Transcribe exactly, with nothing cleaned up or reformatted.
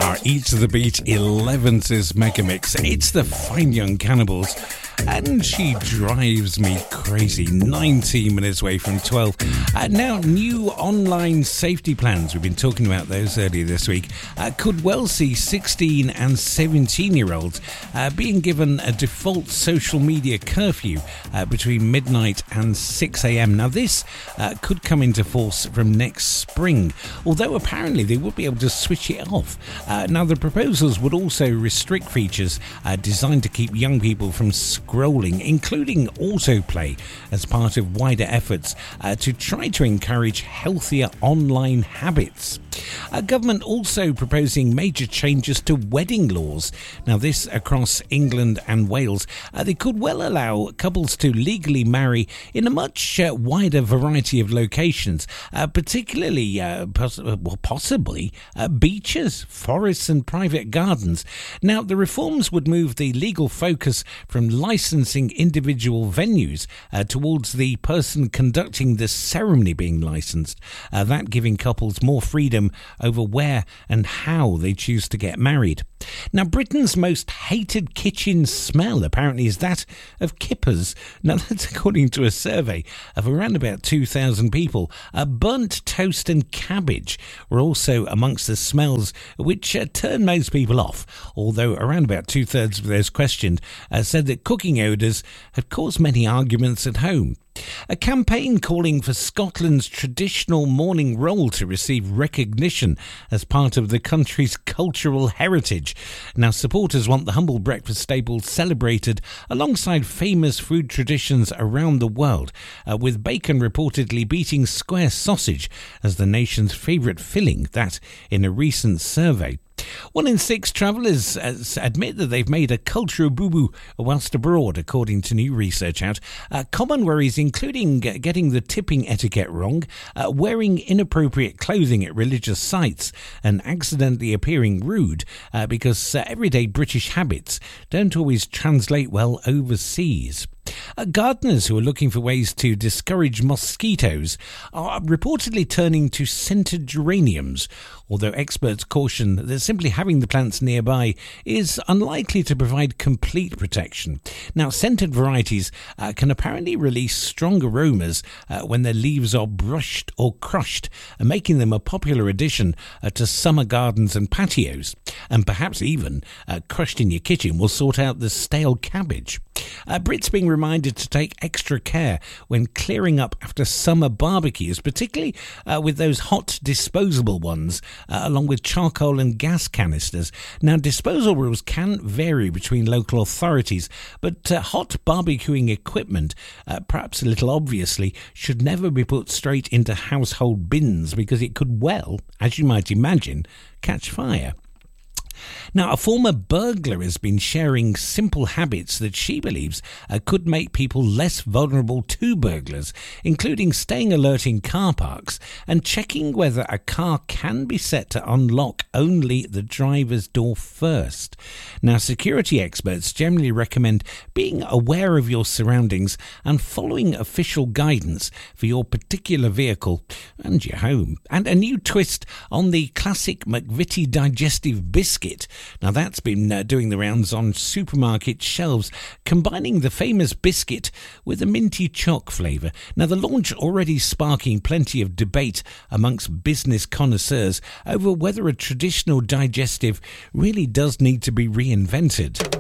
are Eat to the Beat eleven's Mega Mix. It's the Fine Young Cannibals, and she drives me crazy. nineteen minutes away from twelve. Uh, now, new online safety plans, we've been talking about those earlier this week, uh, could well see sixteen and seventeen year olds uh, being given a default social media curfew uh, between midnight and six a.m. Now, this uh, could come into force from next spring, although apparently they would be able to switch it off. Uh, now, the proposals would also restrict features uh, designed to keep young people from scrolling, including autoplay, as part of wider efforts uh, to try to encourage healthier online habits. Uh, government also proposing major changes to wedding laws. Now, this across England and Wales. Uh, they could well allow couples to legally marry in a much uh, wider variety of locations, uh, particularly uh, poss- well, possibly uh, beaches, forests and private gardens. Now, the reforms would move the legal focus from licensing individual venues uh, towards the person conducting the ceremony being licensed, uh, that giving couples more freedom over where and how they choose to get married. Now, Britain's most hated kitchen smell apparently is that of kippers. Now, that's according to a survey of around about two thousand people. Uh, burnt toast and cabbage were also amongst the smells which uh, turn most people off, although around about two-thirds of those questioned uh, said that cooking odours had caused many arguments at home. A campaign calling for Scotland's traditional morning roll to receive recognition as part of the country's cultural heritage. Now, supporters want the humble breakfast staple celebrated alongside famous food traditions around the world, uh, with bacon reportedly beating square sausage as the nation's favourite filling, that in a recent survey. One in six travellers admit that they've made a cultural boo-boo whilst abroad, according to new research out. Uh, common worries including getting the tipping etiquette wrong, uh, wearing inappropriate clothing at religious sites, and accidentally appearing rude uh, because uh, everyday British habits don't always translate well overseas. Uh, gardeners who are looking for ways to discourage mosquitoes are reportedly turning to scented geraniums, although experts caution that simply having the plants nearby is unlikely to provide complete protection. Now, scented varieties uh, can apparently release strong aromas uh, when their leaves are brushed or crushed, uh, making them a popular addition uh, to summer gardens and patios. And perhaps even uh, crushed in your kitchen will sort out the stale cabbage. Uh, Brits being reminded to take extra care when clearing up after summer barbecues, particularly uh, with those hot disposable ones, uh, along with charcoal and gas canisters. Now, disposal rules can vary between local authorities, but uh, hot barbecuing equipment, uh, perhaps a little obviously, should never be put straight into household bins because it could well, as you might imagine, catch fire. Now, a former burglar has been sharing simple habits that she believes uh, could make people less vulnerable to burglars, including staying alert in car parks and checking whether a car can be set to unlock only the driver's door first. Now, security experts generally recommend being aware of your surroundings and following official guidance for your particular vehicle and your home. And a new twist on the classic McVitie digestive biscuit. Now, that's been uh, doing the rounds on supermarket shelves, combining the famous biscuit with a minty choc flavour. Now, the launch already sparking plenty of debate amongst business connoisseurs over whether a traditional digestive really does need to be reinvented.